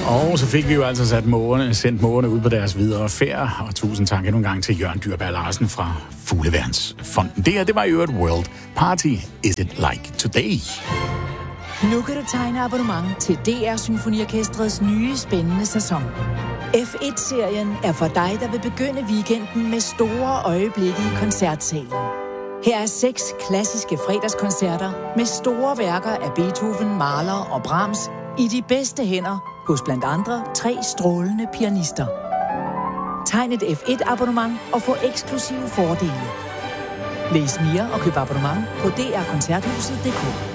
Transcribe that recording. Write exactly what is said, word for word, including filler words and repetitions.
Og så fik vi jo altså sat mågerne, sendt mågerne ud på deres videre færd, og tusind tak endnu en gang til Jørgen Dyrberg Larsen fra Fugleværnsfonden. Det her, det var jo et World Party. Is it like today? Nu kan du tegne abonnement til D R Symfoniorkestrets nye spændende sæson. F et-serien er for dig, der vil begynde weekenden med store øjeblikke i koncertsalen. Her er seks klassiske fredagskoncerter med store værker af Beethoven, Mahler og Brahms i de bedste hænder hos blandt andre tre strålende pianister. Tegn et F et-abonnement og få eksklusive fordele. Læs mere og køb abonnement på d r koncerthuset punktum d k.